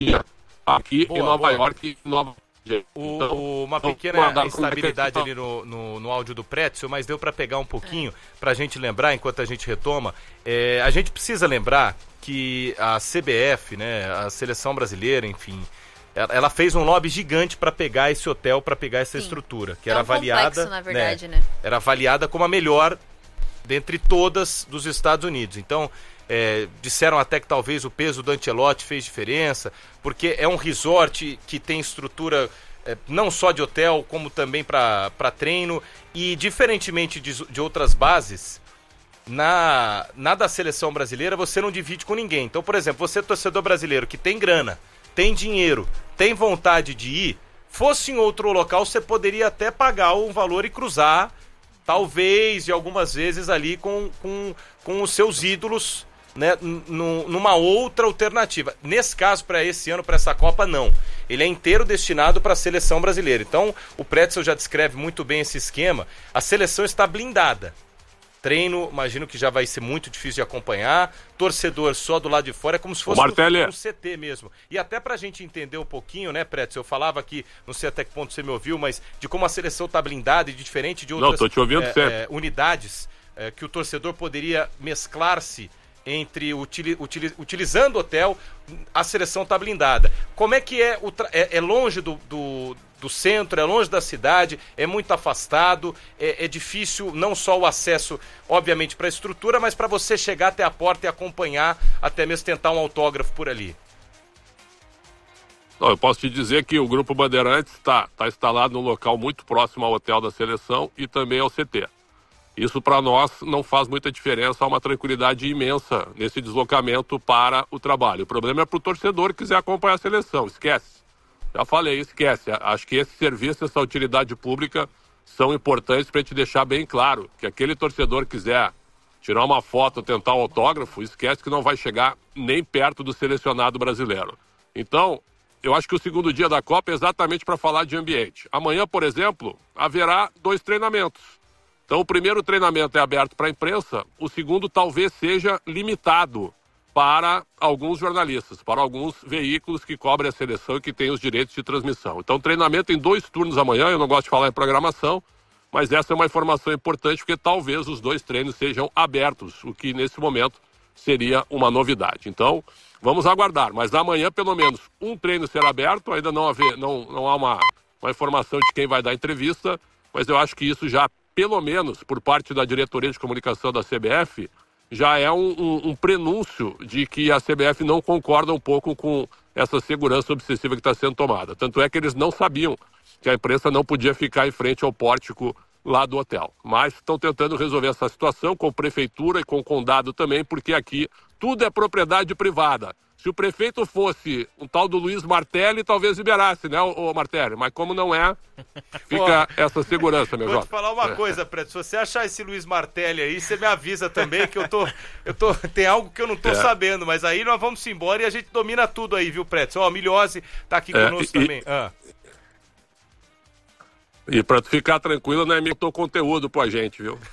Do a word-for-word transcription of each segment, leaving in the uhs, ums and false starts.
aqui boa, em Nova boa. York e Nova O, então, o, uma então, pequena mandar- instabilidade ali no, no, no áudio do Pretzel, mas deu para pegar um pouquinho, para a gente lembrar, enquanto a gente retoma. É, a gente precisa lembrar que a C B F, né, a Seleção Brasileira, enfim, ela, ela fez um lobby gigante para pegar esse hotel, para pegar essa Sim. estrutura, que É era um avaliada, complexo, na verdade, né, né? era avaliada como a melhor dentre todas dos Estados Unidos. Então, é, disseram até que talvez o peso do Ancelotti fez diferença, porque é um resort que tem estrutura é, não só de hotel, como também para treino, e diferentemente de, de outras bases, na, na da seleção brasileira você não divide com ninguém. Então, por exemplo, você torcedor brasileiro que tem grana, tem dinheiro, tem vontade de ir, fosse em outro local, você poderia até pagar um valor e cruzar, talvez, e algumas vezes ali com, com, com os seus ídolos, né, n- numa outra alternativa. Nesse caso, para esse ano, para essa Copa, não. Ele é inteiro destinado para a seleção brasileira. Então, o Pretzel já descreve muito bem esse esquema. A seleção está blindada. Treino, imagino que já vai ser muito difícil de acompanhar. Torcedor só do lado de fora, é como se fosse Ô, Martelli. um, um C T mesmo. E até pra gente entender um pouquinho, né, Pretzel? Eu falava aqui, não sei até que ponto você me ouviu, mas de como a seleção tá blindada e diferente de outras Não, tô te ouvindo é, sempre. é, unidades é, que o torcedor poderia mesclar-se entre utili, utili, utilizando o hotel, a seleção tá blindada. Como é que é? O tra... é, é longe do, do, do centro, é longe da cidade, é muito afastado, é, é difícil não só o acesso, obviamente, para a estrutura, mas para você chegar até a porta e acompanhar, até mesmo tentar um autógrafo por ali. Não, eu posso te dizer que o Grupo Bandeirantes está tá instalado num local muito próximo ao hotel da seleção e também ao C T. Isso para nós não faz muita diferença, há uma tranquilidade imensa nesse deslocamento para o trabalho. O problema é para o torcedor que quiser acompanhar a seleção, esquece. Já falei, esquece. Acho que esse serviço, essa utilidade pública são importantes para a gente deixar bem claro que aquele torcedor quiser tirar uma foto, tentar um autógrafo, esquece que não vai chegar nem perto do selecionado brasileiro. Então, eu acho que o segundo dia da Copa é exatamente para falar de ambiente. Amanhã, por exemplo, haverá dois treinamentos. Então, o primeiro treinamento é aberto para a imprensa, o segundo talvez seja limitado para alguns jornalistas, para alguns veículos que cobrem a seleção e que têm os direitos de transmissão. Então, treinamento em dois turnos amanhã, eu não gosto de falar em programação, mas essa é uma informação importante porque talvez os dois treinos sejam abertos, o que nesse momento seria uma novidade. Então, vamos aguardar, mas amanhã pelo menos um treino será aberto, ainda não, haver, não, não há uma, uma informação de quem vai dar entrevista, mas eu acho que isso já pelo menos por parte da diretoria de comunicação da C B F, já é um, um, um prenúncio de que a C B F não concorda um pouco com essa segurança obsessiva que está sendo tomada. Tanto é que eles não sabiam que a imprensa não podia ficar em frente ao pórtico lá do hotel. Mas estão tentando resolver essa situação com a prefeitura e com o condado também, porque aqui tudo é propriedade privada. Se o prefeito fosse um tal do Luiz Martelli, talvez liberasse, né, o Martelli? Mas como não é, fica Pô, essa segurança, meu Vou jovem. te falar uma coisa, Preto. Se você achar esse Luiz Martelli aí, você me avisa também que eu tô... Eu tô tem algo que eu não tô É. sabendo, mas aí nós vamos embora e a gente domina tudo aí, viu, Preto? Ó, Miliose tá aqui É, conosco e- também. Ah. E pra tu ficar tranquilo, não é meu conteúdo pra gente, viu?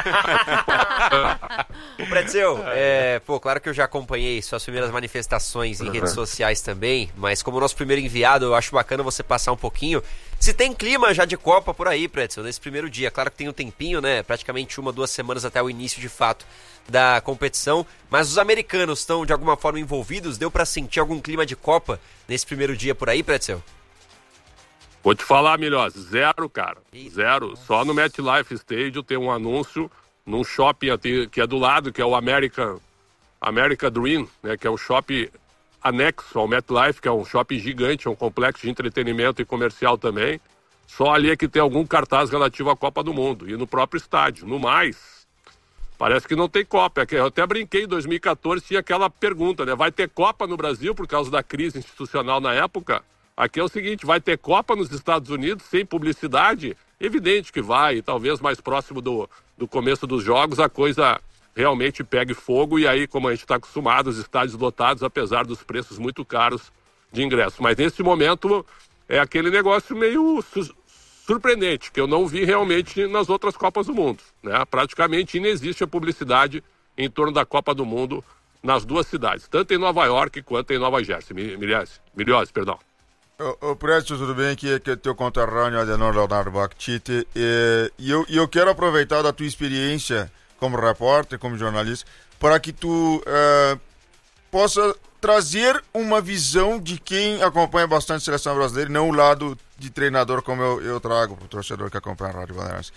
O Pretzel, é, pô, claro que eu já acompanhei suas primeiras manifestações em redes sociais também, mas como nosso primeiro enviado, eu acho bacana você passar um pouquinho. Se tem clima já de Copa por aí, Pretzel, nesse primeiro dia. Claro que tem um tempinho, né? Praticamente uma, duas semanas até o início de fato da competição, mas os americanos estão de alguma forma envolvidos? Deu pra sentir algum clima de Copa nesse primeiro dia por aí, Pretzel? Vou te falar, Milhose, zero, cara. Eita. Zero. Só no MetLife Stadium tem um anúncio num shopping aqui, que é do lado, que é o American, America Dream, né? Que é um shopping anexo ao MetLife, que é um shopping gigante, é um complexo de entretenimento e comercial também. Só ali é que tem algum cartaz relativo à Copa do Mundo. E no próprio estádio. No mais, parece que não tem Copa. É que eu até brinquei em dois mil e catorze, tinha aquela pergunta, né? Vai ter Copa no Brasil por causa da crise institucional na época? Aqui é o seguinte, vai ter Copa nos Estados Unidos sem publicidade? Evidente que vai, e talvez mais próximo do, do começo dos jogos a coisa realmente pegue fogo, e aí, como a gente está acostumado, os estádios lotados, apesar dos preços muito caros de ingresso. Mas nesse momento é aquele negócio meio su- surpreendente, que eu não vi realmente nas outras Copas do Mundo, né? Praticamente inexiste a publicidade em torno da Copa do Mundo nas duas cidades, tanto em Nova York quanto em Nova Jersey. Miliose, Miliose, perdão. Ô, ô Prédio, tudo bem? Aqui é teu conterrâneo Adenor Leonardo Bactite. E eu, eu quero aproveitar da tua experiência como repórter, como jornalista, para que tu uh, possa trazer uma visão de quem acompanha bastante a seleção brasileira, e não o lado de treinador como eu, eu trago para o torcedor que acompanha a Rádio Bandeirantes.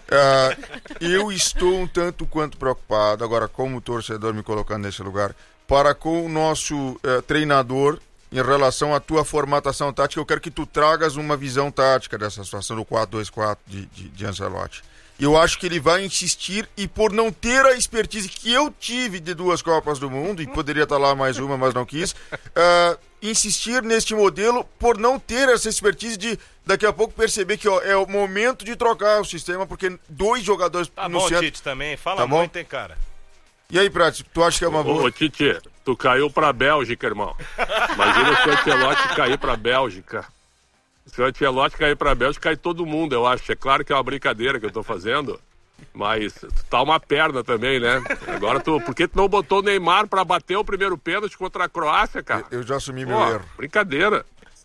Uh, eu estou um tanto quanto preocupado, agora como torcedor me colocando nesse lugar, para com o nosso uh, treinador em relação à tua formatação tática. Eu quero que tu tragas uma visão tática dessa situação do quatro dois quatro de, de, de Ancelotti. Eu acho que ele vai insistir, e por não ter a expertise que eu tive de duas Copas do Mundo, e poderia estar lá mais uma, mas não quis, uh, insistir neste modelo por não ter essa expertise de daqui a pouco perceber que ó, é o momento de trocar o sistema, porque dois jogadores tá no bom, centro... Tite, também. Fala tá muito, bom? hein, cara. E aí, Prato, tu acha que é uma boa? Ô, Tite, tu caiu pra Bélgica, irmão. Imagina se o Ancelotti cair pra Bélgica. Se o Ancelotti cair pra Bélgica, cai todo mundo, eu acho. É claro que é uma brincadeira que eu tô fazendo, mas tá uma perna também, né? Agora tu... Por que tu não botou o Neymar pra bater o primeiro pênalti contra a Croácia, cara? Eu já assumi meu Pô, erro. Brincadeira.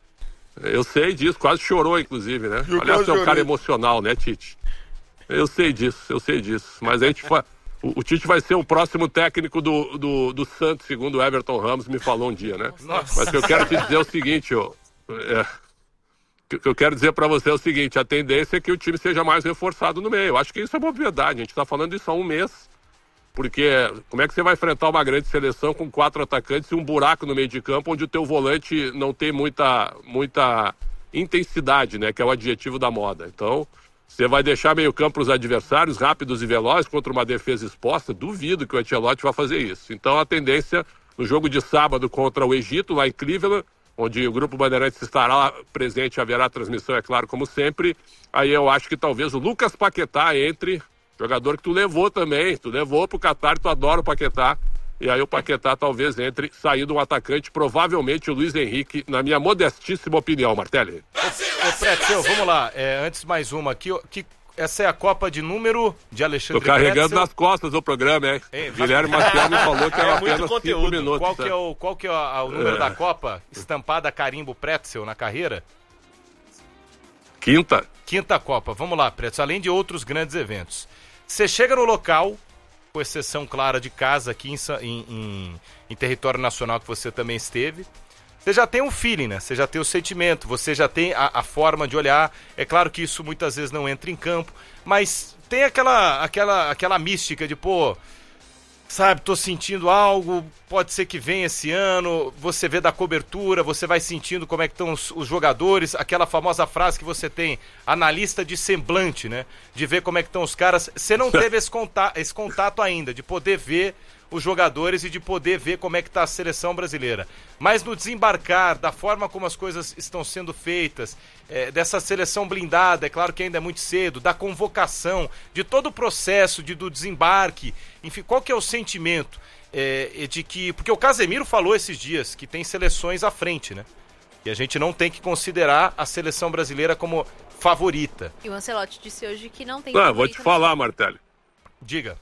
Eu sei disso, quase chorou, inclusive, né? Eu Aliás, tu é um chorei. cara emocional, né, Tite? Eu sei disso, eu sei disso. Mas a gente fa... o, o Tite vai ser o próximo técnico do, do, do Santos, segundo o Everton Ramos me falou um dia, né? Nossa. Mas o que eu quero te dizer é o seguinte, ó. É, o que eu quero dizer pra você é o seguinte: a tendência é que o time seja mais reforçado no meio. Eu acho que isso é uma verdade. A gente tá falando disso há um mês. Porque como é que você vai enfrentar uma grande seleção com quatro atacantes e um buraco no meio de campo onde o teu volante não tem muita, muita intensidade, né? Que é o adjetivo da moda. Então, você vai deixar meio campo para os adversários rápidos e velozes contra uma defesa exposta? Duvido que o Ancelotti vá fazer isso. Então, a tendência no jogo de sábado contra o Egito, lá em Cleveland, onde o Grupo Bandeirantes estará lá presente, haverá transmissão, é claro, como sempre. Aí eu acho que talvez o Lucas Paquetá entre... Jogador que tu levou também, tu levou pro Qatar, tu adora o Paquetá. E aí o Paquetá talvez entre, saído um atacante, provavelmente o Luiz Henrique, na minha modestíssima opinião, Martelli. Ô, ô Pretzel, vamos lá. É, antes mais uma aqui. Que, essa é a Copa de número de Alexandre Tô carregando Pretzel. nas costas o programa, hein? Ei, Guilherme Maciel me falou que era É apenas muito cinco conteúdo. minutos. Qual que é o, qual que é o, o número É. da Copa estampada a carimbo Pretzel na carreira? Quinta? Quinta Copa. Vamos lá, Pretzel. Além de outros grandes eventos. Você chega no local, com exceção clara de casa aqui em, em, em, em território nacional que você também esteve, você já tem um feeling, né? Você já tem o sentimento, você já tem a, a forma de olhar. É claro que isso muitas vezes não entra em campo, mas tem aquela, aquela, aquela mística de, pô, sabe, tô sentindo algo, pode ser que venha esse ano, você vê da cobertura, você vai sentindo como é que estão os, os jogadores, aquela famosa frase que você tem, analista de semblante, né? De ver como é que estão os caras. Você não teve esse contato, esse contato ainda, de poder ver os jogadores e de poder ver como é que está a seleção brasileira. Mas no desembarcar, da forma como as coisas estão sendo feitas, é, dessa seleção blindada, é claro que ainda é muito cedo, da convocação, de todo o processo de, do desembarque, enfim, qual que é o sentimento é, de que... Porque o Casemiro falou esses dias que tem seleções à frente, né? E a gente não tem que considerar a seleção brasileira como favorita. E o Ancelotti disse hoje que não tem... Ah, vou te falar, Martelli. Diga.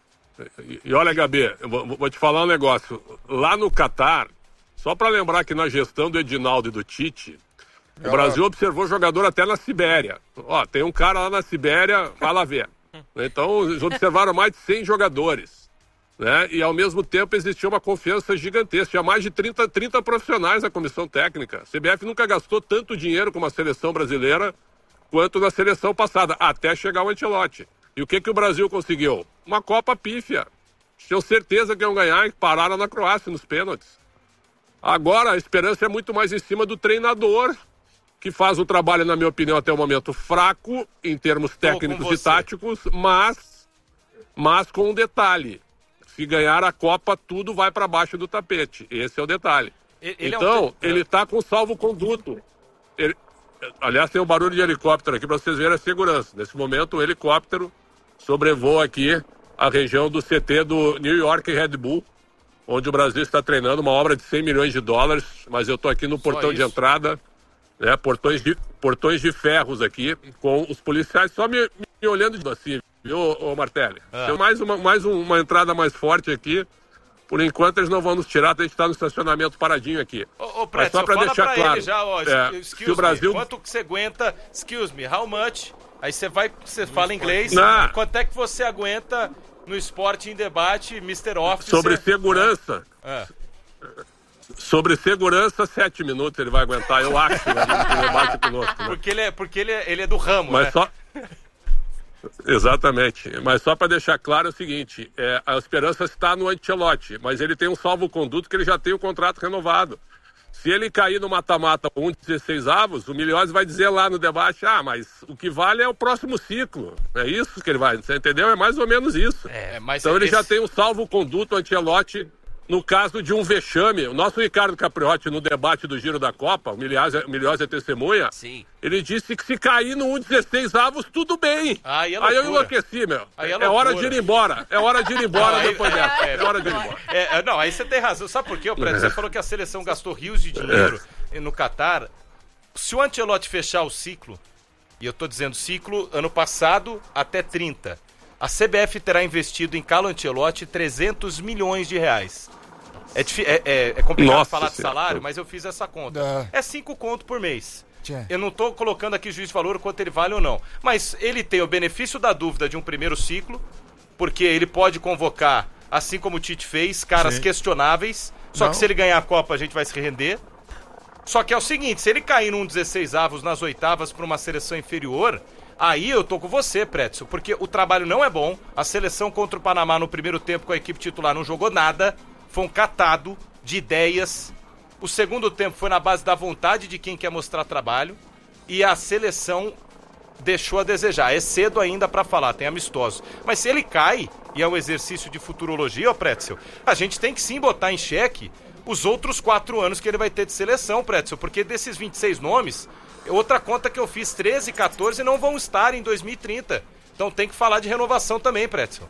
E, e olha, Gabi, eu vou, vou te falar um negócio. Lá no Qatar, só para lembrar que na gestão do Edinaldo e do Tite, o Brasil observou jogador até na Sibéria. Ó, tem um cara lá na Sibéria, vai lá ver. Então, eles observaram mais de cem jogadores. Né? E, ao mesmo tempo, existia uma confiança gigantesca. Tinha mais de trinta, trinta profissionais na comissão técnica. A C B F nunca gastou tanto dinheiro com a seleção brasileira quanto na seleção passada, até chegar o Ancelotti. E o que, que o Brasil conseguiu? Uma Copa pífia. Tinham certeza que iam ganhar e pararam na Croácia nos pênaltis. Agora, a esperança é muito mais em cima do treinador, que faz o trabalho, na minha opinião, até o momento fraco, em termos técnicos e táticos, mas, mas com um detalhe. Se ganhar a Copa, tudo vai para baixo do tapete. Esse é o detalhe. Ele então, é um... ele está com salvo-conduto. Ele... Aliás, tem um barulho de helicóptero aqui para vocês verem a segurança. Nesse momento, o helicóptero sobrevoa aqui a região do C T do New York Red Bull, onde o Brasil está treinando uma obra de cem milhões de dólares, mas eu estou aqui no portão de entrada, né, portões, de, portões de ferros aqui, com os policiais só me, me olhando assim, viu, ô Martelli? Ah. Tem mais, uma, mais um, uma entrada mais forte aqui, Por enquanto eles não vão nos tirar, a gente está no estacionamento paradinho aqui. Ô, ô Pretzel, só para deixar pra claro, ele já, ó, é, excuse se o Brasil... me, quanto que você aguenta, excuse me, how much? Aí você vai, você fala inglês, não. Quanto é que você aguenta no Esporte em Debate, mister Officer? Sobre segurança. É. Sobre segurança, sete minutos ele vai aguentar, eu acho, né, no debate conosco. Né? Porque, ele é, porque ele, é, ele é do ramo, Mas né? só... Exatamente, mas só para deixar claro é o seguinte, é, a esperança está no Ancelotti, mas ele tem um salvo-conduto que ele já tem o contrato renovado. Se ele cair no mata-mata com um dezesseis avos, o Milhões vai dizer lá no debate, ah, mas o que vale é o próximo ciclo. É isso que ele vai, você entendeu? É mais ou menos isso. É, mas então ele esse... já tem um salvo-conduto Ancelotti no caso de um vexame. O nosso Ricardo Capriotti, no debate do Giro da Copa, o Milhões é testemunha, Sim. ele disse que se cair no um dezesseis avos, tudo bem. Aí, é Aí eu enlouqueci, meu. Aí é, é hora de ir embora. É hora de ir embora Não, depois aí... dessa. É, é hora de ir embora. É, não, aí você tem razão. Sabe por quê, Preto? Você falou que a seleção gastou rios de dinheiro É. no Catar. Se o Ancelotti fechar o ciclo, e eu tô dizendo ciclo, ano passado até trinta, a C B F terá investido em Carlo Ancelotti trezentos milhões de reais. É, é, é, é complicado Nossa falar de senhora. salário, mas eu fiz essa conta. Dá. É cinco conto por mês. Tchê. Eu não estou colocando aqui juízo de valor quanto ele vale ou não. Mas ele tem o benefício da dúvida de um primeiro ciclo, porque ele pode convocar, assim como o Tite fez, caras Sim. questionáveis. Só Não. que se ele ganhar a Copa, a gente vai se render. Só que é o seguinte, se ele cair num dezesseis avos nas oitavas para uma seleção inferior, aí eu tô com você, Pretzel, porque o trabalho não é bom. A seleção contra o Panamá no primeiro tempo com a equipe titular não jogou nada. Foi um catado de ideias. O segundo tempo foi na base da vontade de quem quer mostrar trabalho. E a seleção deixou a desejar. É cedo ainda para falar, tem amistosos. Mas se ele cai, e é um exercício de futurologia, ó, Pretzel, a gente tem que sim botar em xeque os outros quatro anos que ele vai ter de seleção, Pretzel. Porque desses vinte e seis nomes, outra conta que eu fiz, treze, quatorze, não vão estar em dois mil e trinta. Então tem que falar de renovação também, Pretzel.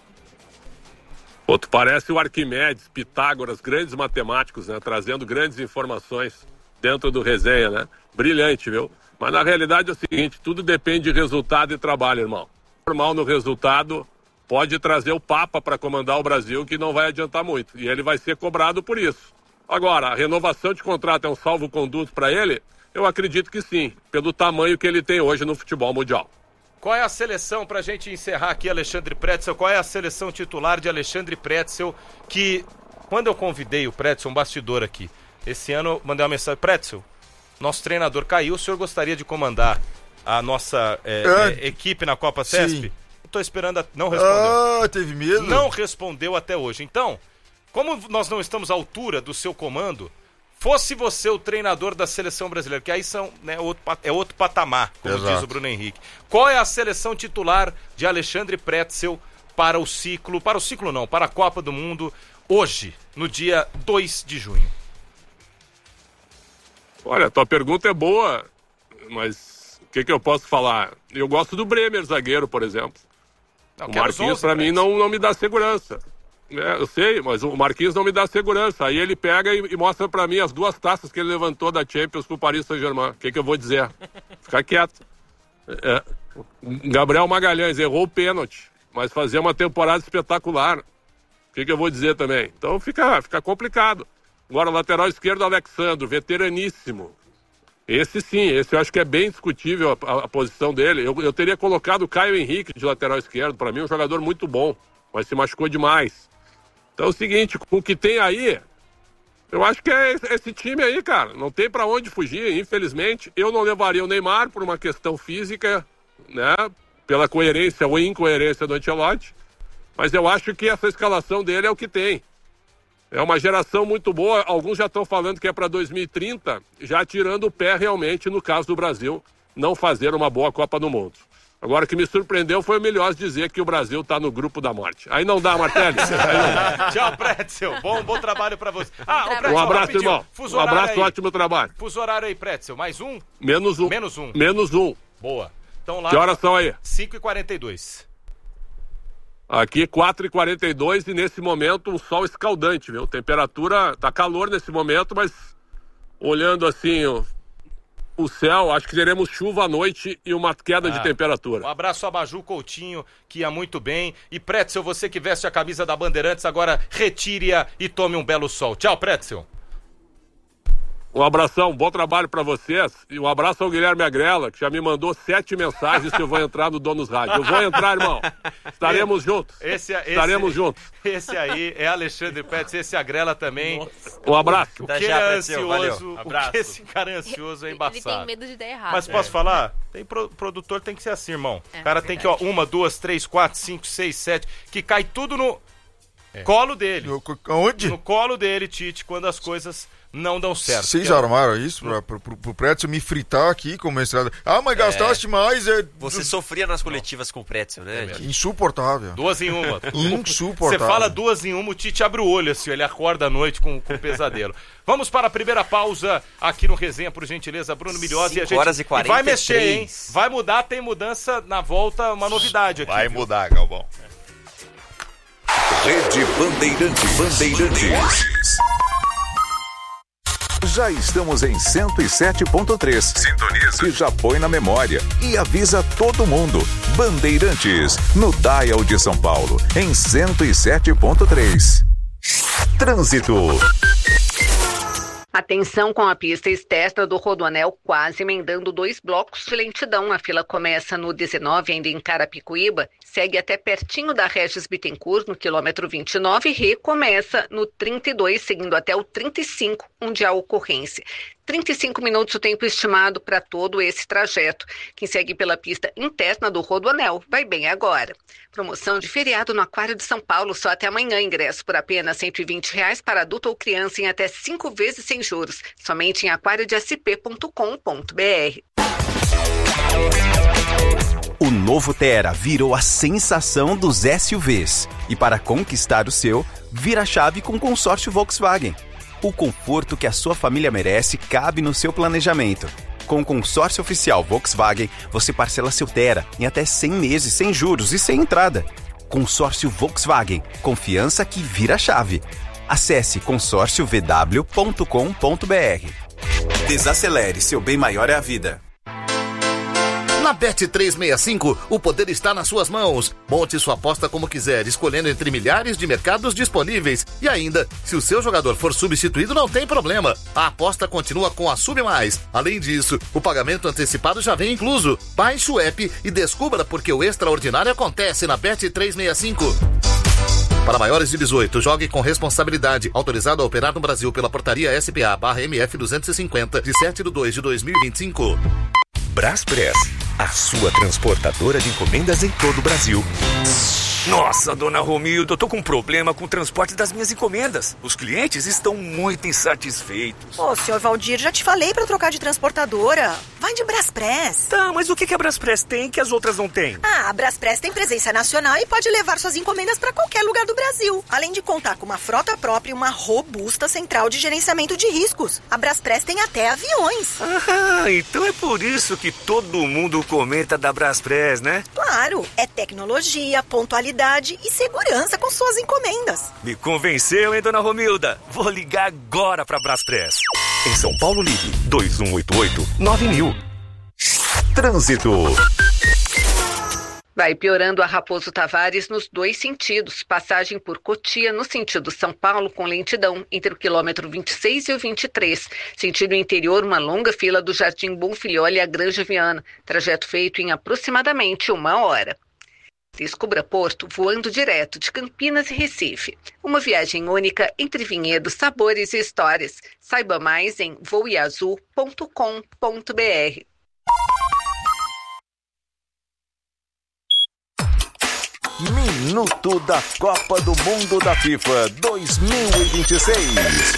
Pô, tu parece o Arquimedes, Pitágoras, grandes matemáticos, né? Trazendo grandes informações dentro do resenha, né? Brilhante, viu? Mas na realidade é o seguinte, tudo depende de resultado e trabalho, irmão. Normal no resultado pode trazer o Papa para comandar o Brasil, que não vai adiantar muito. E ele vai ser cobrado por isso. Agora, a renovação de contrato é um salvo-conduto para ele? Eu acredito que sim, pelo tamanho que ele tem hoje no futebol mundial. Qual é a seleção, pra gente encerrar aqui, Alexandre Pretzel, qual é a seleção titular de Alexandre Pretzel, que, quando eu convidei o Pretzel, um bastidor aqui, esse ano eu mandei uma mensagem, Pretzel, nosso treinador caiu, o senhor gostaria de comandar a nossa é, é, equipe na Copa CESP? Estou esperando, a... não respondeu. Ah, teve medo? Não respondeu até hoje. Então, como nós não estamos à altura do seu comando, fosse você o treinador da seleção brasileira, que aí são, né, outro, é outro patamar, como Exato. diz o Bruno Henrique. Qual é a seleção titular de Alexandre Pretzel para o ciclo, para o ciclo não, para a Copa do Mundo, hoje, no dia dois de junho? Olha, tua pergunta é boa, mas o que, que eu posso falar? Eu gosto do Bremer, zagueiro, por exemplo. Não, O Marquinhos, para mim, não, não me dá segurança. É, eu sei, mas o Marquinhos não me dá segurança. Aí ele pega e, e mostra pra mim as duas taças que ele levantou da Champions pro Paris Saint-Germain. O que, que eu vou dizer? Ficar quieto. É, Gabriel Magalhães errou o pênalti, mas fazia uma temporada espetacular. O que, que eu vou dizer também? Então fica, fica complicado. Agora, lateral esquerdo, Alexandre, veteraníssimo. Esse sim, esse eu acho que é bem discutível a, a, a posição dele. Eu, eu teria colocado o Caio Henrique de lateral esquerdo. Pra mim, um jogador muito bom, mas se machucou demais. Então é o seguinte, com o que tem aí, eu acho que é esse time aí, cara. Não tem pra onde fugir, infelizmente. Eu não levaria o Neymar por uma questão física, né? Pela coerência ou incoerência do Ancelotti. Mas eu acho que essa escalação dele é o que tem. É uma geração muito boa. Alguns já estão falando que é para dois mil e trinta, já tirando o pé realmente, no caso do Brasil, não fazer uma boa Copa do Mundo. Agora, o que me surpreendeu foi o Milhões dizer que o Brasil está no grupo da morte. Aí não dá, Martelli. Tchau, Pretzel. Bom, bom trabalho pra você. Ah, o Pretzel, Um abraço, rapidinho. irmão. Fuso Um abraço, aí. ótimo trabalho. Fuso horário aí, Pretzel. Mais um? Menos um. Menos um. Menos um. Boa. Então lá. Que horas são aí? cinco e quarenta e dois. Aqui quatro e quarenta e dois e nesse momento um sol escaldante, viu? Temperatura, tá calor nesse momento, mas olhando assim, ó, o céu, acho que teremos chuva à noite e uma queda ah, de temperatura. Um abraço a Baju Coutinho, que ia muito bem. E Pretzel, você que veste a camisa da Bandeirantes, agora retire-a e tome um belo sol. Tchau, Pretzel. Um abração, bom trabalho pra vocês. E um abraço ao Guilherme Agrela, que já me mandou sete mensagens se eu vou entrar no Donos Rádio. Eu vou entrar, irmão. Estaremos juntos. Esse, esse, Estaremos juntos. Esse aí é Alexandre Petz, esse Agrela também. Nossa. Um abraço. O que é ansioso, o que esse cara é ansioso é embaçado. Ele tem medo de dar errado. Mas posso é. falar? Tem pro, produtor tem que ser assim, irmão. É, o cara é tem que, ó, uma, duas, três, quatro, cinco, seis, sete, que cai tudo no é. colo dele. No, onde? No colo dele, Tite, quando as coisas não dão certo. Vocês já armaram isso pra, pro, pro, pro Pretzel me fritar aqui como estrada? Ah, mas gastaste é. mais. É... Você sofria nas coletivas não. com o Pretzel, né? É Insuportável. Duas em uma. Insuportável. Você fala duas em uma, o Tite abre o olho assim, ele acorda à noite com, com pesadelo. Vamos para a primeira pausa aqui no Resenha, por gentileza, Bruno Milhosa. cinco horas e quarenta e três. E vai mexer, hein? Vai mudar, tem mudança na volta, uma novidade aqui. Vai viu? mudar, Galvão. Rede Bandeirantes. Bandeirantes. Já estamos em cento e sete ponto três. Sintoniza. Que já põe na memória e avisa todo mundo. Bandeirantes, no Dial de São Paulo, em cento e sete ponto três. Trânsito. Atenção com a pista externa do Rodoanel, quase emendando dois blocos de lentidão. A fila começa no dezenove, ainda em Carapicuíba, segue até pertinho da Regis Bittencourt, no quilômetro vinte e nove, e recomeça no trinta e dois, seguindo até o trinta e cinco, onde há ocorrência. trinta e cinco minutos o tempo estimado para todo esse trajeto. Quem segue pela pista interna do Rodoanel vai bem agora. Promoção de feriado no Aquário de São Paulo, só até amanhã. Ingresso por apenas cento e vinte reais para adulto ou criança em até cinco vezes sem juros. Somente em aquário de s p ponto com ponto b r. O novo Tera virou a sensação dos S U Vs. E para conquistar o seu, vira a chave com o consórcio Volkswagen. O conforto que a sua família merece cabe no seu planejamento. Com o consórcio oficial Volkswagen, você parcela seu Tera em até cem meses sem juros e sem entrada. Consórcio Volkswagen. Confiança que vira a chave. Acesse consórcio v w ponto com ponto b r. Desacelere, seu bem maior é a vida. Na Bet trezentos e sessenta e cinco, o poder está nas suas mãos. Monte sua aposta como quiser, escolhendo entre milhares de mercados disponíveis. E ainda, se o seu jogador for substituído, não tem problema. A aposta continua com a Sub Mais. Além disso, o pagamento antecipado já vem incluso. Baixe o app e descubra porque o extraordinário acontece na Bet trezentos e sessenta e cinco. Para maiores de dezoito, jogue com responsabilidade. Autorizado a operar no Brasil pela portaria S P A barra M F duzentos e cinquenta, de sete de dois de dois mil e vinte e cinco. Braspress, a sua transportadora de encomendas em todo o Brasil. Nossa, dona Romilda, eu tô com um problema com o transporte das minhas encomendas. Os clientes estão muito insatisfeitos. Ô, senhor Valdir, já te falei pra trocar de transportadora. Vai de Braspress. Tá, mas o que, que a Braspress tem que as outras não têm? Ah, a Braspress tem presença nacional e pode levar suas encomendas pra qualquer lugar do Brasil. Além de contar com uma frota própria e uma robusta central de gerenciamento de riscos. A Braspress tem até aviões. Ah, então é por isso que todo mundo comenta da Braspress, né? Claro, é tecnologia, pontualidade e segurança com suas encomendas. Me convenceu, hein, dona Romilda? Vou ligar agora pra Braspress. Em São Paulo, ligue dois um oito oito nove mil. Trânsito. Vai piorando a Raposo Tavares nos dois sentidos. Passagem por Cotia no sentido São Paulo com lentidão entre o quilômetro vinte e seis e o vinte e três. Sentido interior, uma longa fila do Jardim Bonfilhole à Granja Viana. Trajeto feito em aproximadamente uma hora. Descubra Porto voando direto de Campinas e Recife. Uma viagem única entre vinhedos, sabores e histórias. Saiba mais em voeazul ponto com ponto b r. Minuto da Copa do Mundo da FIFA dois mil e vinte e seis.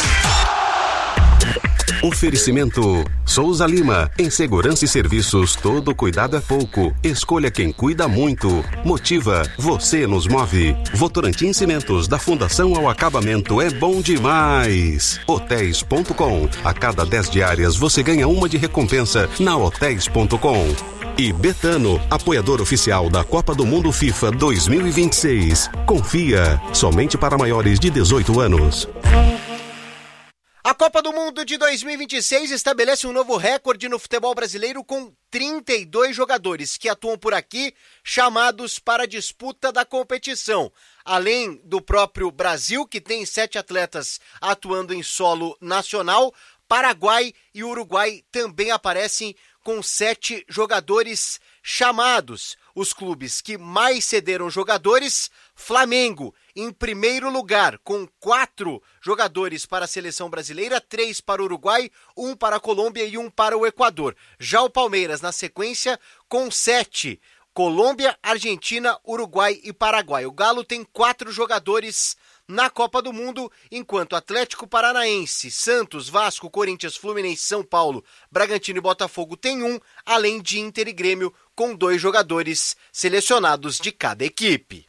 Oferecimento Souza Lima. Em segurança e serviços, todo cuidado é pouco. Escolha quem cuida muito. Motiva, você nos move. Votorantim Cimentos, da fundação ao acabamento, é bom demais. Hotéis ponto com. A cada dez diárias você ganha uma de recompensa na hotéis ponto com. E Betano, apoiador oficial da Copa do Mundo FIFA dois mil e vinte e seis. Confia, somente para maiores de dezoito anos. A Copa do Mundo de dois mil e vinte e seis estabelece um novo recorde no futebol brasileiro com trinta e dois jogadores que atuam por aqui, chamados para a disputa da competição. Além do próprio Brasil, que tem sete atletas atuando em solo nacional, Paraguai e Uruguai também aparecem com sete jogadores chamados. Os clubes que mais cederam jogadores, Flamengo em primeiro lugar, com quatro jogadores para a seleção brasileira, três para o Uruguai, um para a Colômbia e um para o Equador. Já o Palmeiras na sequência com sete, Colômbia, Argentina, Uruguai e Paraguai. O Galo tem quatro jogadores na Copa do Mundo, enquanto Atlético Paranaense, Santos, Vasco, Corinthians, Fluminense, São Paulo, Bragantino e Botafogo tem um, além de Inter e Grêmio, com dois jogadores selecionados de cada equipe.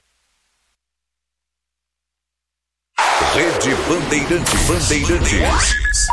Rede Bandeirantes. Bandeirantes.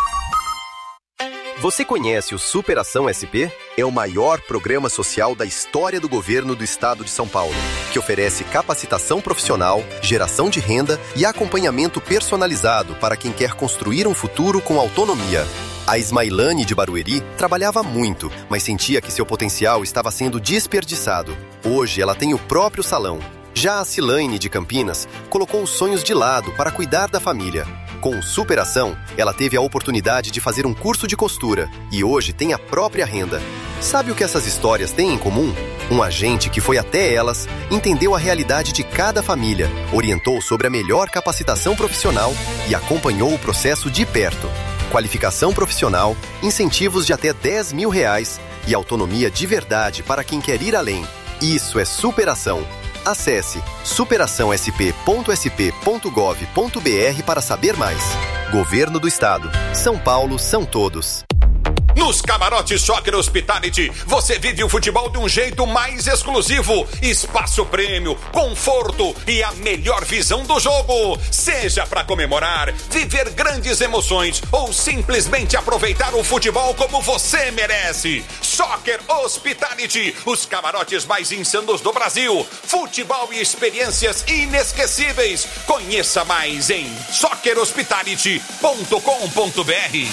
Você conhece o Superação S P? É o maior programa social da história do governo do estado de São Paulo, que oferece capacitação profissional, geração de renda e acompanhamento personalizado para quem quer construir um futuro com autonomia. A Ismailane de Barueri trabalhava muito, mas sentia que seu potencial estava sendo desperdiçado. Hoje ela tem o próprio salão. Já a Cilaine de Campinas colocou os sonhos de lado para cuidar da família. Com Superação, ela teve a oportunidade de fazer um curso de costura e hoje tem a própria renda. Sabe o que essas histórias têm em comum? Um agente que foi até elas, entendeu a realidade de cada família, orientou sobre a melhor capacitação profissional e acompanhou o processo de perto. Qualificação profissional, incentivos de até dez mil reais e autonomia de verdade para quem quer ir além. Isso é superação. Acesse superação s p ponto s p ponto gov ponto b r para saber mais. Governo do Estado. São Paulo são todos. Nos camarotes Soccer Hospitality, você vive o futebol de um jeito mais exclusivo. Espaço prêmio, conforto e a melhor visão do jogo. Seja para comemorar, viver grandes emoções ou simplesmente aproveitar o futebol como você merece. Soccer Hospitality, os camarotes mais insanos do Brasil. Futebol e experiências inesquecíveis. Conheça mais em soccer hospitality ponto com ponto b r.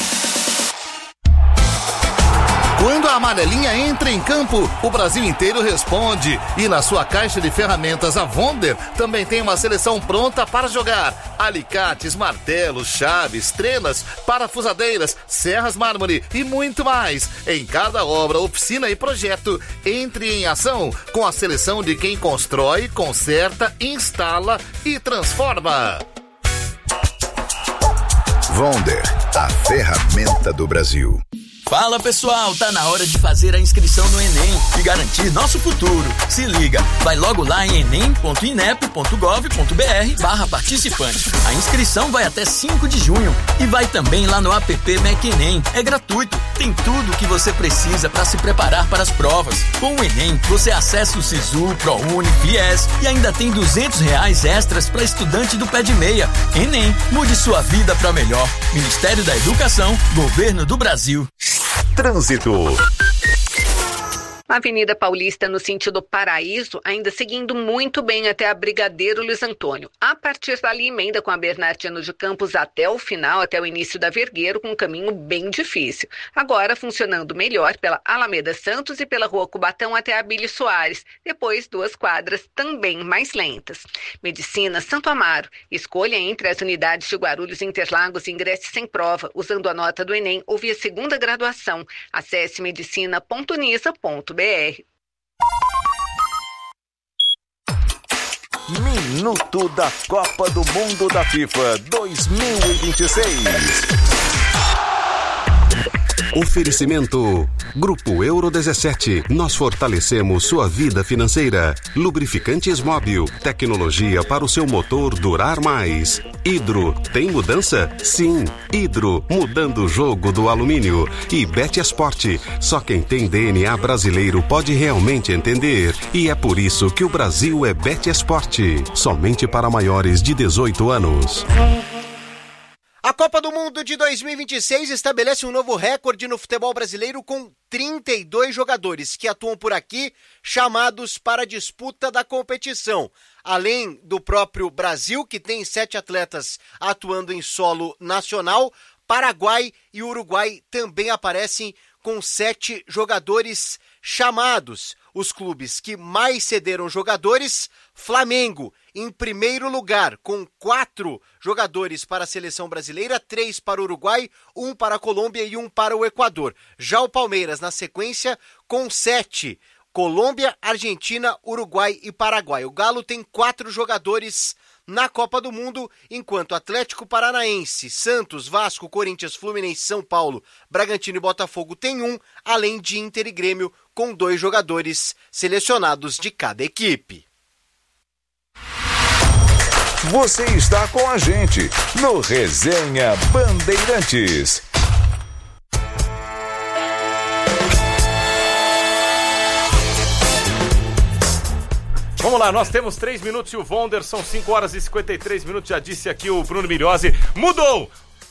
Quando a amarelinha entra em campo, o Brasil inteiro responde. E na sua caixa de ferramentas, a Wonder também tem uma seleção pronta para jogar. Alicates, martelos, chaves, trenas, parafusadeiras, serras mármore e muito mais. Em cada obra, oficina e projeto, entre em ação com a seleção de quem constrói, conserta, instala e transforma. Wonder, a ferramenta do Brasil. Fala pessoal, tá na hora de fazer a inscrição no Enem e garantir nosso futuro. Se liga, vai logo lá em enem ponto inep ponto gov ponto b r barra participante. A inscrição vai até cinco de junho e vai também lá no app MacEnem. É gratuito, tem tudo o que você precisa para se preparar para as provas. Com o Enem, você acessa o Sisu, ProUni, Fies e ainda tem duzentos reais extras para estudante do pé de meia. Enem, mude sua vida para melhor. Ministério da Educação, Governo do Brasil. Trânsito. Avenida Paulista, no sentido Paraíso, ainda seguindo muito bem até a Brigadeiro Luiz Antônio. A partir dali, emenda com a Bernardino de Campos até o final, até o início da Vergueiro, com um caminho bem difícil. Agora, funcionando melhor pela Alameda Santos e pela Rua Cubatão até a Abílio Soares. Depois, duas quadras também mais lentas. Medicina Santo Amaro. Escolha entre as unidades de Guarulhos e Interlagos e ingresse sem prova, usando a nota do Enem ou via segunda graduação. Acesse medicina ponto unisa ponto b r. Minuto da Copa do Mundo da FIFA dois mil e vinte e seis. Oferecimento Grupo Euro dezessete. Nós fortalecemos sua vida financeira. Lubrificantes Móbil. Tecnologia para o seu motor durar mais. Hidro. Tem mudança? Sim. Hidro. Mudando o jogo do alumínio. E Betesport. Só quem tem D N A brasileiro pode realmente entender. E é por isso que o Brasil é Betesport. Somente para maiores de dezoito anos. A Copa do Mundo de dois mil e vinte e seis estabelece um novo recorde no futebol brasileiro com trinta e dois jogadores que atuam por aqui, chamados para a disputa da competição. Além do próprio Brasil, que tem sete atletas atuando em solo nacional, Paraguai e Uruguai também aparecem com sete jogadores chamados. Os clubes que mais cederam jogadores, Flamengo em primeiro lugar, com quatro jogadores para a seleção brasileira, três para o Uruguai, um para a Colômbia e um para o Equador. Já o Palmeiras na sequência com sete, Colômbia, Argentina, Uruguai e Paraguai. O Galo tem quatro jogadores na Copa do Mundo, enquanto Atlético Paranaense, Santos, Vasco, Corinthians, Fluminense, São Paulo, Bragantino e Botafogo tem um, além de Inter e Grêmio, com dois jogadores selecionados de cada equipe. Você está com a gente no Resenha Bandeirantes. Vamos lá, nós temos três minutos e o Vonder, são cinco horas e cinquenta e três minutos, já disse aqui o Bruno Milhozzi, mudou!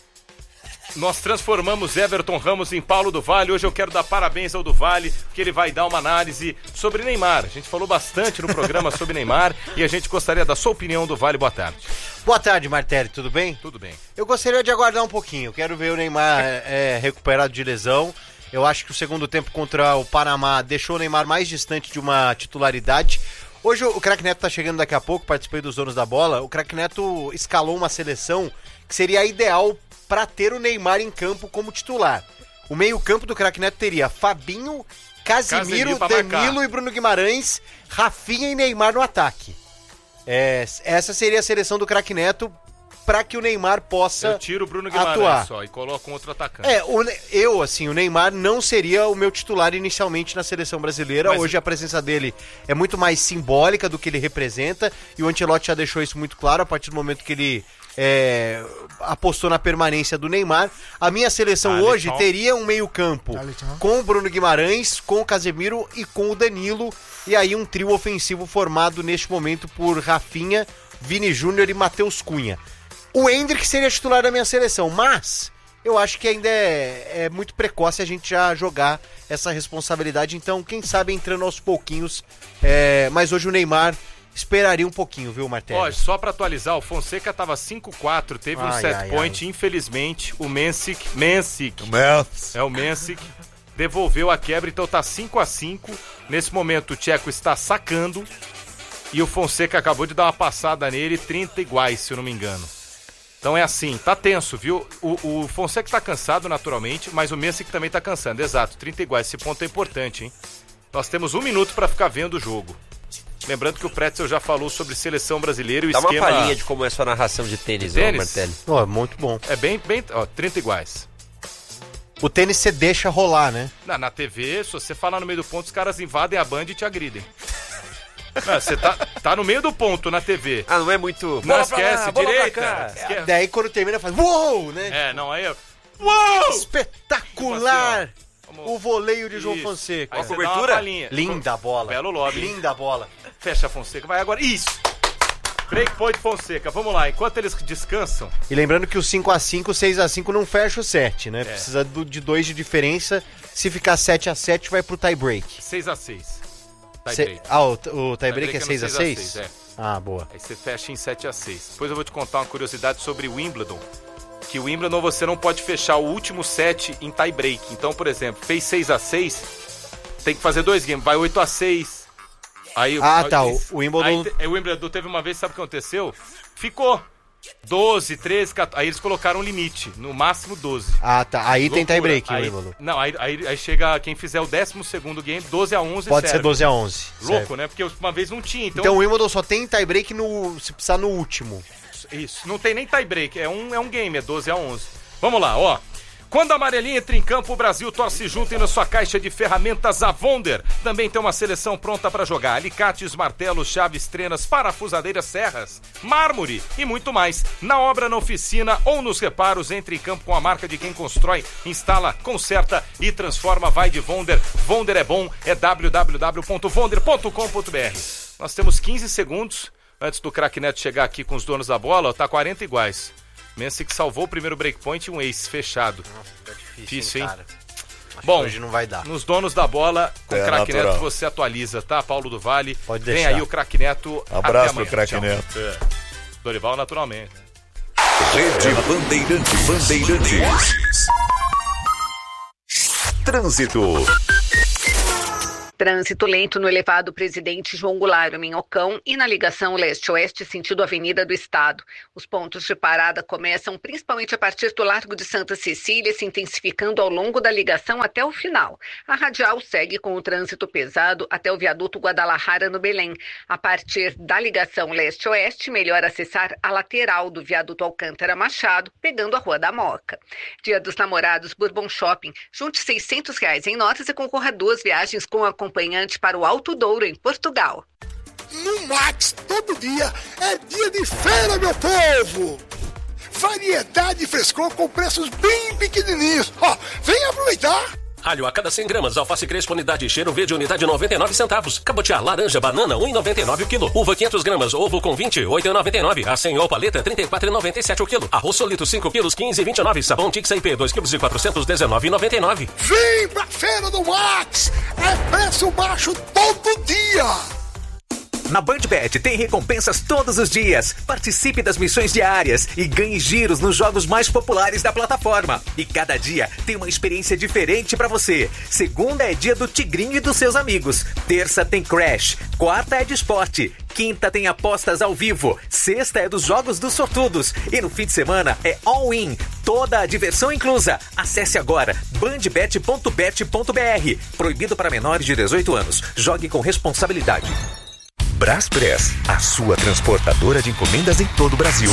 Nós transformamos Everton Ramos em Paulo do Vale. Hoje eu quero dar parabéns ao do Vale, que ele vai dar uma análise sobre Neymar. A gente falou bastante no programa sobre Neymar e a gente gostaria da sua opinião, do Vale. Boa tarde. Boa tarde, Martelli, tudo bem? Tudo bem. Eu gostaria de aguardar um pouquinho, quero ver o Neymar é, recuperado de lesão. Eu acho que o segundo tempo contra o Panamá deixou o Neymar mais distante de uma titularidade. Hoje o Craque Neto tá chegando daqui a pouco, participei dos Donos da Bola. O Craque Neto escalou uma seleção que seria a ideal para ter o Neymar em campo como titular. O meio-campo do Craque Neto teria Fabinho, Casemiro, Casemiro Danilo e Bruno Guimarães, Rafinha e Neymar no ataque. É, essa seria a seleção do Craque Neto para que o Neymar possa atuar. Eu tiro o Bruno Guimarães atuar. Só e coloco um outro atacante. É, o, eu, assim, o Neymar não seria o meu titular inicialmente na seleção brasileira. Mas... Hoje a presença dele é muito mais simbólica do que ele representa e o Ancelotti já deixou isso muito claro a partir do momento que ele é, apostou na permanência do Neymar. A minha seleção ah, hoje legal. teria um meio-campo ah, com o Bruno Guimarães, com o Casemiro e com o Danilo. E aí um trio ofensivo formado neste momento por Rafinha, Vini Júnior e Matheus Cunha. O Endrick seria titular da minha seleção, mas eu acho que ainda é, é muito precoce a gente já jogar essa responsabilidade. Então, quem sabe entrando aos pouquinhos. É, mas hoje o Neymar esperaria um pouquinho, viu, Martelli? Ó, só pra atualizar, o Fonseca tava cinco a quatro, teve ai, um set ai, point, ai. Infelizmente, o Mensic, Mensic, é o Mensic, devolveu a quebra, então tá cinco a cinco. Nesse momento o Tcheco está sacando e o Fonseca acabou de dar uma passada nele, trinta iguais, se eu não me engano. Então é assim, tá tenso, viu? O, o Fonseca tá cansado naturalmente, mas o Mensic também tá cansando, exato, trinta iguais, esse ponto é importante, hein? Nós temos um minuto pra ficar vendo o jogo. Lembrando que o Pretzel já falou sobre seleção brasileira e o Dá esquema... Dá uma palhinha de como é sua narração de tênis, de tênis? ó, Martelli. Ó, oh, muito bom. É bem, bem, ó, trinta iguais. O tênis você deixa rolar, né? Na, na T V, se você falar no meio do ponto, os caras invadem a Band e te agridem. Não, você tá, tá no meio do ponto na T V. Ah, não é muito... Não, esquece, lá, direita. Esquece. Daí quando termina faz uou, né? É, não, aí eu... Uou! Espetacular! Tipo assim, ó, o voleio de João Isso. Fonseca. A cobertura? Linda a bola. Belo lobby. Linda a bola. Fecha Fonseca, vai agora. Isso! Breakpoint Fonseca, vamos lá, enquanto eles descansam. E lembrando que o cinco a cinco, seis a cinco não fecha o set, né? É. Precisa do, de dois de diferença. Se ficar sete a sete, vai pro tie break. seis a seis. Se... Ah, o, o tie break é seis a seis? É. Ah, boa. Aí você fecha em sete a seis. Depois eu vou te contar uma curiosidade sobre o Wimbledon. Que o Wimbledon você não pode fechar o último set em tie break. Então, por exemplo, fez seis a seis, tem que fazer dois games. Vai oito a seis. Aí, ah, aí, tá. O Wimbledon... Aí, o Wimbledon teve uma vez, sabe o que aconteceu? Ficou doze, treze, quatorze. Aí eles colocaram um limite, no máximo doze. Ah, tá. Aí Loucura. Tem tie break o aí, Wimbledon. Não, aí, aí, aí chega quem fizer o décimo segundo game, doze a onze. Pode serve. ser doze a onze. Louco, serve. Né? Porque uma vez não tinha. Então, então o Wimbledon só tem tie break no, se precisar no último. Isso, não tem nem tie break, é um, é um game, é doze a onze. Vamos lá, ó. Quando a amarelinha entra em campo, o Brasil torce junto e na sua caixa de ferramentas a Vonder. Também tem uma seleção pronta para jogar. Alicates, martelos, chaves, trenas, parafusadeiras, serras, mármore e muito mais. Na obra, na oficina ou nos reparos, entre em campo com a marca de quem constrói, instala, conserta e transforma. Vai de Vonder. Vonder é bom, é w w w ponto vonder ponto com ponto b r. Nós temos quinze segundos antes do Craque Neto chegar aqui com os donos da bola. Ó, tá quarenta iguais. Mensic salvou o primeiro breakpoint e um ace fechado. Nossa, tá difícil, difícil, hein? Cara. Bom, hoje não vai dar. Nos donos da bola, com o é, Craque natural. Neto você atualiza, tá? Paulo do Vale. Pode deixar. Vem aí o Craque Neto. Abraço até pro Craque Neto. É. Dorival, naturalmente. Rede Bandeirantes. Bandeirantes. Trânsito. Trânsito lento no elevado Presidente João Goulart Minhocão e na ligação leste-oeste sentido Avenida do Estado. Os pontos de parada começam principalmente a partir do Largo de Santa Cecília, se intensificando ao longo da ligação até o final. A radial segue com o trânsito pesado até o viaduto Guadalajara no Belém. A partir da ligação leste-oeste, melhor acessar a lateral do viaduto Alcântara Machado, pegando a Rua da Moca. Dia dos Namorados Bourbon Shopping. Junte seiscentos reais em notas e concorra a duas viagens com a acompanhante para o Alto Douro, em Portugal. No Max, todo dia é dia de feira, meu povo! Variedade e frescor com preços bem pequenininhos. Ó, vem aproveitar! Alho a cada cem gramas, alface crespo unidade cheiro verde unidade noventa e nove centavos. Cabotiá laranja banana um real e noventa e nove o quilo. Uva quinhentas gramas, ovo com vinte, oito reais e noventa e nove. Assim ou paleta trinta e quatro reais e noventa e sete o quilo. Arroz solito cinco quilos, quinze reais e vinte e nove. Sabão Tix I P dois quilos e quatrocentos e dezenove reais e noventa e nove. Vem pra feira do Max! É preço baixo todo dia! Na BandBet tem recompensas todos os dias. Participe das missões diárias e ganhe giros nos jogos mais populares da plataforma. E cada dia tem uma experiência diferente pra você. Segunda é dia do Tigrinho e dos seus amigos. Terça tem Crash. Quarta é de esporte. Quinta tem apostas ao vivo. Sexta é dos jogos dos sortudos. E no fim de semana é all-in. Toda a diversão inclusa. Acesse agora bandbet ponto bet ponto br. Proibido para menores de dezoito anos. Jogue com responsabilidade. Braspress, a sua transportadora de encomendas em todo o Brasil.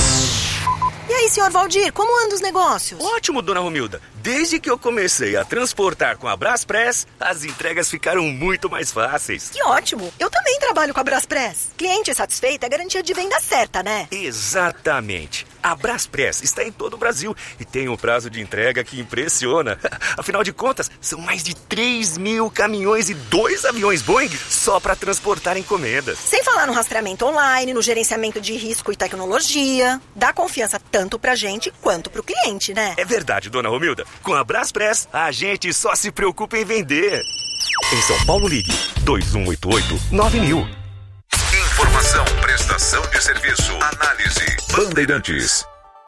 E aí, senhor Valdir, como andam os negócios? Ótimo, dona Romilda. Desde que eu comecei a transportar com a Braspress, as entregas ficaram muito mais fáceis. Que ótimo! Eu também trabalho com a Braspress. Cliente satisfeito é garantia de venda certa, né? Exatamente. A Braspress está em todo o Brasil e tem um prazo de entrega que impressiona. Afinal de contas, são mais de três mil caminhões e dois aviões Boeing só para transportar encomendas. Sem falar no rastreamento online, no gerenciamento de risco e tecnologia. Dá confiança tanto pra gente quanto pro cliente, né? É verdade, dona Romilda. Com a Braspress, a gente só se preocupa em vender. Em São Paulo, ligue dois um oito oito nove mil. Informação, prestação de serviço, análise. Bandeirantes.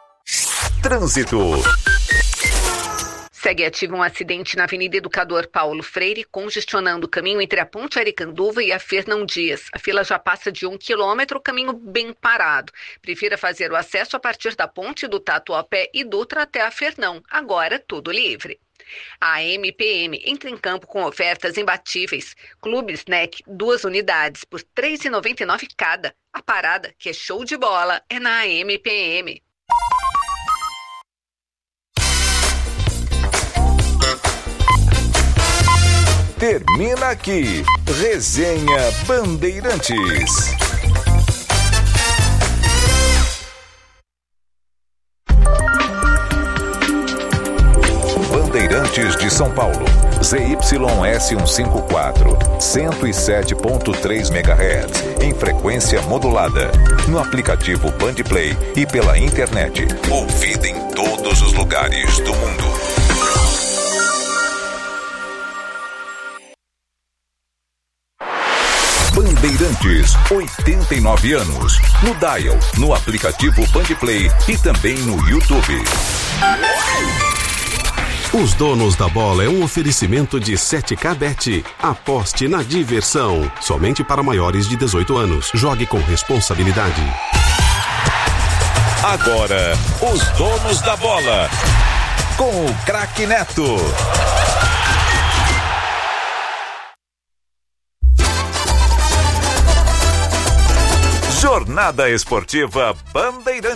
Trânsito. Segue ativo um acidente na Avenida Educador Paulo Freire, congestionando o caminho entre a Ponte Aricanduva e a Fernão Dias. A fila já passa de um quilômetro, caminho bem parado. Prefira fazer o acesso a partir da Ponte do Tatuapé e Dutra até a Fernão. Agora, tudo livre. A M P M entra em campo com ofertas imbatíveis. Clube Snack, duas unidades por três reais e noventa e nove cada. A parada, que é show de bola, é na M P M. Termina aqui. Resenha Bandeirantes. Bandeirantes de São Paulo, Z Y S cento e cinquenta e quatro, cento e sete ponto três megahertz, em frequência modulada, no aplicativo Bandplay e pela internet, ouvida em todos os lugares do mundo. Bandeirantes, oitenta e nove anos, no Dial, no aplicativo Bandplay e também no YouTube. Os Donos da Bola é um oferecimento de sete K Bet. Aposte na diversão. Somente para maiores de dezoito anos. Jogue com responsabilidade. Agora, os Donos da Bola. Com o craque Neto. Jornada Esportiva Bandeirantes.